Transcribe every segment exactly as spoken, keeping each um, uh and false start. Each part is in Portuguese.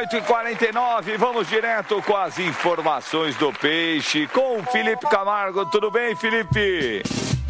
oito e quarenta e nove, vamos direto com as informações do Peixe, com o Felipe Camargo. Tudo bem, Felipe?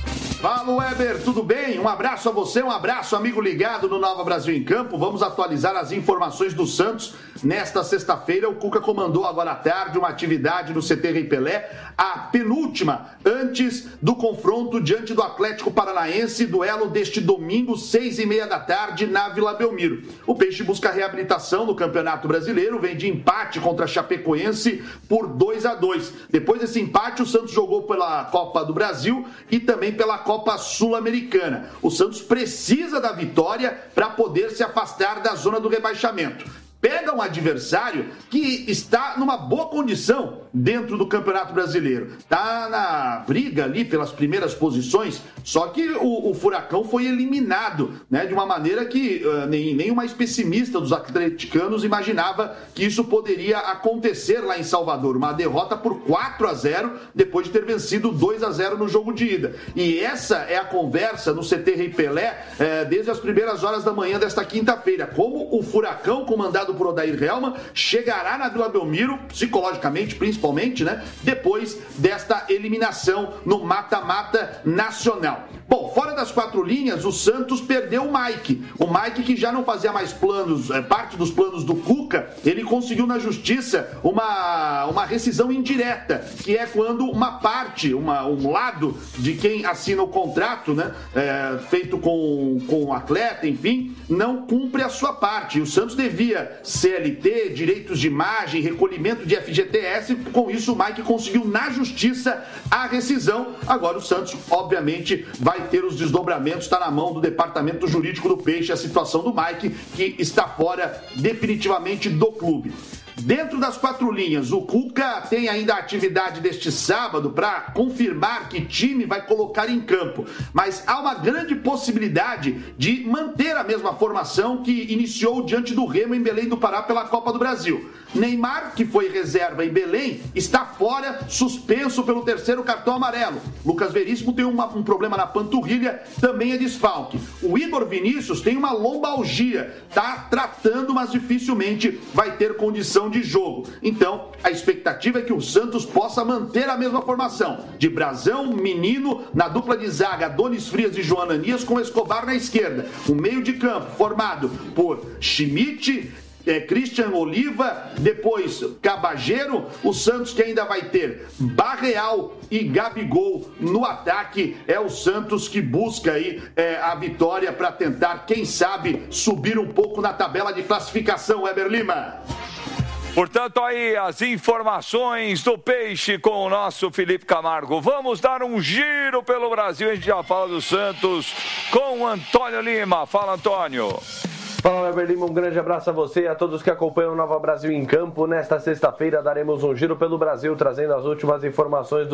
Fala, Weber, tudo bem? Um abraço a você, um abraço, amigo ligado no Nova Brasil em Campo. Vamos atualizar as informações do Santos. Nesta sexta-feira, o Cuca comandou agora à tarde uma atividade no C T Rei Pelé, a penúltima antes do confronto diante do Atlético Paranaense, duelo deste domingo, seis e meia da tarde, na Vila Belmiro. O Peixe busca reabilitação no Campeonato Brasileiro, vem de empate contra a Chapecoense por dois a dois. Depois desse empate, o Santos jogou pela Copa do Brasil e também pela Copa Sul-Americana. O Santos precisa da vitória para poder se afastar da zona do rebaixamento. Pega um adversário que está numa boa condição dentro do Campeonato Brasileiro. Está na briga ali pelas primeiras posições, só que o, o Furacão foi eliminado, né, de uma maneira que uh, nem, nem o mais pessimista dos atleticanos imaginava que isso poderia acontecer lá em Salvador. Uma derrota por quatro a zero, depois de ter vencido dois a zero no jogo de ida. E essa é a conversa no C T Rei Pelé eh, desde as primeiras horas da manhã desta quinta-feira. Como o Furacão, comandado por Odair Helman, chegará na Vila Belmiro, psicologicamente, principalmente, né? Depois desta eliminação no mata-mata nacional. Bom, fora das quatro linhas, o Santos perdeu o Mike. O Mike, que já não fazia mais planos, é, parte dos planos do Cuca, ele conseguiu na justiça uma, uma rescisão indireta, que é quando uma parte, uma, um lado de quem assina o contrato, né, é, feito com, com o atleta, enfim, não cumpre a sua parte. E o Santos devia C L T, direitos de imagem, recolhimento de F G T S. Com isso, o Mike conseguiu na justiça a rescisão. Agora o Santos, obviamente, vai ter os desdobramentos. Está na mão do departamento jurídico do Peixe a situação do Mike, que está fora definitivamente do clube. Dentro das quatro linhas, o Cuca tem ainda a atividade deste sábado para confirmar que time vai colocar em campo. Mas há uma grande possibilidade de manter a mesma formação que iniciou diante do Remo em Belém do Pará pela Copa do Brasil. Neymar, que foi reserva em Belém, está fora, suspenso pelo terceiro cartão amarelo. Lucas Veríssimo tem uma, um problema na panturrilha, também é desfalque. O Igor Vinícius tem uma lombalgia, está tratando, mas dificilmente vai ter condição de jogo. Então, a expectativa é que o Santos possa manter a mesma formação, de Brazão, Menino, na dupla de zaga, Adonis Frias e João Ananias, com Escobar na esquerda. O meio de campo formado por Schmidt, É, Christian Oliva, depois Cabageiro, o Santos que ainda vai ter Barreal e Gabigol no ataque. É o Santos que busca aí é, a vitória para tentar, quem sabe, subir um pouco na tabela de classificação, Weber Lima. Portanto, aí as informações do Peixe com o nosso Felipe Camargo. Vamos dar um giro pelo Brasil, a gente já fala do Santos com o Antônio Lima. Fala, Antônio. Fala, Weber Lima, um grande abraço a você e a todos que acompanham o Nova Brasil em Campo. Nesta sexta-feira daremos um giro pelo Brasil, trazendo as últimas informações do